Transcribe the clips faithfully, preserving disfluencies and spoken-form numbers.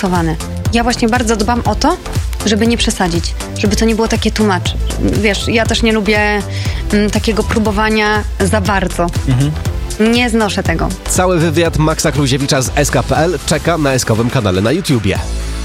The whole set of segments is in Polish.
zbalansowany. Ja właśnie bardzo dbam o to, żeby nie przesadzić, żeby to nie było takie tłumaczy. Wiesz, ja też nie lubię m, takiego próbowania za bardzo. Mhm. Nie znoszę tego. Cały wywiad Maxa Kluziewicza z S K kropka P L czeka na eskowym kanale na YouTubie.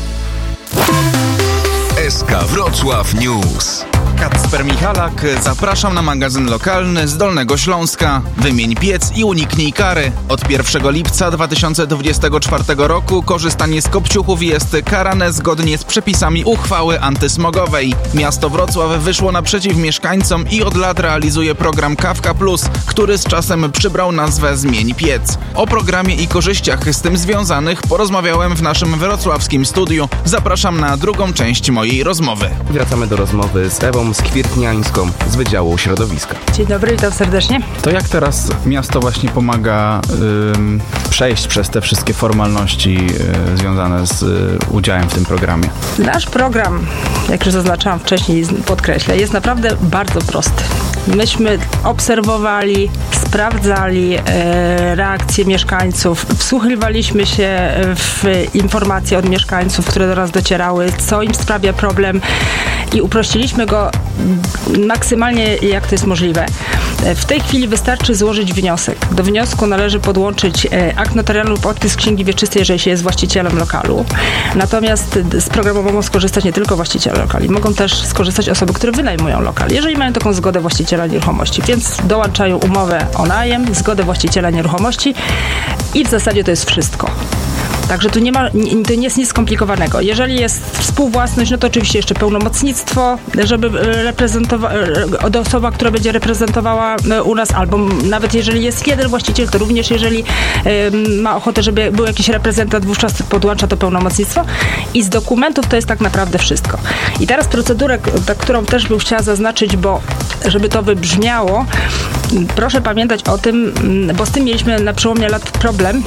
S K Wrocław News. Kacper Michalak, zapraszam na magazyn lokalny z Dolnego Śląska. Wymień piec i uniknij kary. Od pierwszego lipca dwa tysiące dwudziestego czwartego roku korzystanie z kopciuchów jest karane zgodnie z przepisami uchwały antysmogowej. Miasto Wrocław wyszło naprzeciw mieszkańcom i od lat realizuje program Kawka Plus, który z czasem przybrał nazwę Zmień piec. O programie i korzyściach z tym związanych porozmawiałem w naszym wrocławskim studiu. Zapraszam na drugą część mojej rozmowy. Wracamy do rozmowy z Ewą Skwirtniańską z Wydziału Środowiska. Dzień dobry, witam serdecznie. To jak teraz miasto właśnie pomaga ym, przejść przez te wszystkie formalności y, związane z y, udziałem w tym programie? Nasz program, jak już zaznaczałam wcześniej, podkreślę, jest naprawdę bardzo prosty. Myśmy obserwowali, sprawdzali e, reakcje mieszkańców, wsłuchiwaliśmy się w informacje od mieszkańców, które do nas docierały, co im sprawia problem i uprościliśmy go maksymalnie, jak to jest możliwe. W tej chwili wystarczy złożyć wniosek. Do wniosku należy podłączyć akt notarialny lub odpis księgi wieczystej, jeżeli się jest właścicielem lokalu. Natomiast z programu mogą skorzystać nie tylko właściciele lokali, mogą też skorzystać osoby, które wynajmują lokal, jeżeli mają taką zgodę właściciela nieruchomości. Więc dołączają umowę o najem, zgodę właściciela nieruchomości i w zasadzie to jest wszystko. Także tu nie ma, to nie jest nic skomplikowanego. Jeżeli jest współwłasność, no to oczywiście jeszcze pełnomocnictwo, żeby reprezentować, osoba, która będzie reprezentowała u nas, albo nawet jeżeli jest jeden właściciel, to również jeżeli y, ma ochotę, żeby był jakiś reprezentant, wówczas podłącza to pełnomocnictwo. I z dokumentów to jest tak naprawdę wszystko. I teraz procedurę, ta, którą też bym chciała zaznaczyć, bo żeby to wybrzmiało, proszę pamiętać o tym, bo z tym mieliśmy na przełomie lat problem,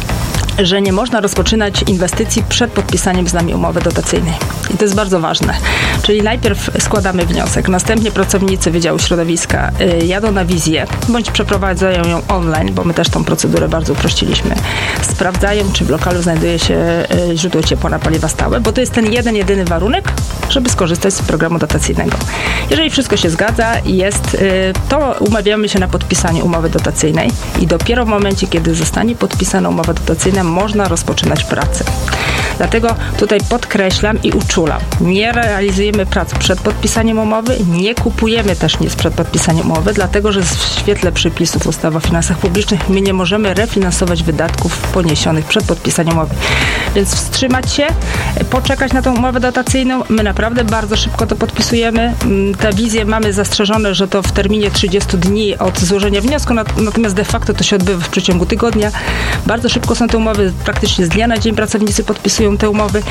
że nie można rozpoczynać inwestycji przed podpisaniem z nami umowy dotacyjnej. I to jest bardzo ważne. Czyli najpierw składamy wniosek, następnie pracownicy Wydziału Środowiska y, jadą na wizję, bądź przeprowadzają ją online, bo my też tą procedurę bardzo uprościliśmy. Sprawdzają, czy w lokalu znajduje się y, źródło ciepła na paliwa stałe, bo to jest ten jeden, jedyny warunek, żeby skorzystać z programu dotacyjnego. Jeżeli wszystko się zgadza i jest, y, to umawiamy się na podpisanie umowy dotacyjnej i dopiero w momencie, kiedy zostanie podpisana umowa dotacyjna, można rozpoczynać pracę. Dlatego tutaj podkreślam i uczulam. Nie realizujemy prac przed podpisaniem umowy, nie kupujemy też nic przed podpisaniem umowy, dlatego że w świetle przepisów ustawy o finansach publicznych my nie możemy refinansować wydatków poniesionych przed podpisaniem umowy. Więc wstrzymać się, poczekać na tą umowę dotacyjną. My naprawdę bardzo szybko to podpisujemy. Tę wizję mamy zastrzeżone, że to w terminie trzydziestu dni od złożenia wniosku, natomiast de facto to się odbywa w przeciągu tygodnia. Bardzo szybko są te umowy, praktycznie z dnia na dzień pracownicy podpisują te umowy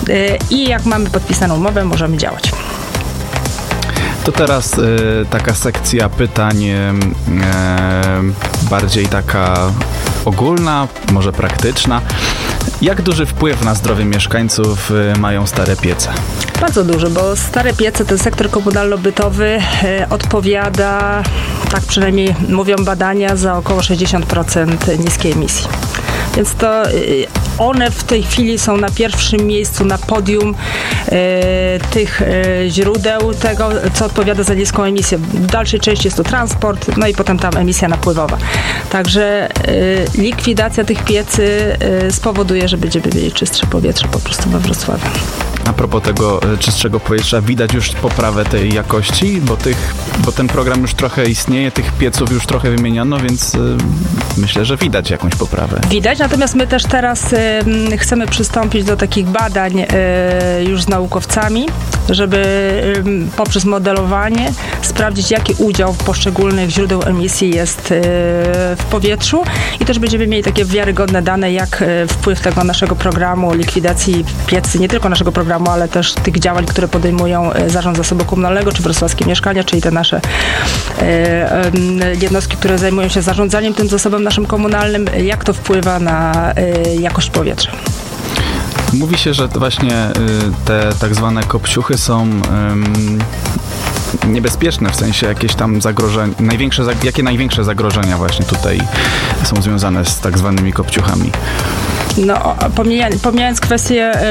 i jak mamy podpisaną umowę, możemy działać. To teraz y, taka sekcja pytań y, bardziej taka ogólna, może praktyczna. Jak duży wpływ na zdrowie mieszkańców y, mają stare piece? Bardzo duży, bo stare piece, ten sektor komunalno-bytowy y, odpowiada, tak przynajmniej mówią badania, za około sześćdziesiąt procent niskiej emisji. Więc to y, one w tej chwili są na pierwszym miejscu, na podium e, tych e, źródeł tego, co odpowiada za niską emisję. W dalszej części jest to transport, no i potem tam emisja napływowa. Także e, likwidacja tych piecy e, spowoduje, że będziemy mieli czystsze powietrze po prostu we Wrocławiu. A propos tego czystszego powietrza, widać już poprawę tej jakości, bo, tych, bo ten program już trochę istnieje, tych pieców już trochę wymieniono, więc y, myślę, że widać jakąś poprawę. Widać, natomiast my też teraz y, chcemy przystąpić do takich badań y, już z naukowcami, żeby y, poprzez modelowanie sprawdzić, jaki udział poszczególnych źródeł emisji jest y, w powietrzu i też będziemy mieli takie wiarygodne dane, jak y, wpływ tego naszego programu likwidacji piecy, nie tylko naszego programu, ale też tych działań, które podejmują Zarząd Zasobu Komunalnego czy Wrocławskie Mieszkania, czyli te nasze e, e, jednostki, które zajmują się zarządzaniem tym zasobem naszym komunalnym, jak to wpływa na e, jakość powietrza. Mówi się, że właśnie te tak zwane kopciuchy są um, niebezpieczne, w sensie jakieś tam zagrożenia, największe, jakie największe zagrożenia właśnie tutaj są związane z tak zwanymi kopciuchami? No, pomijając, pomijając kwestię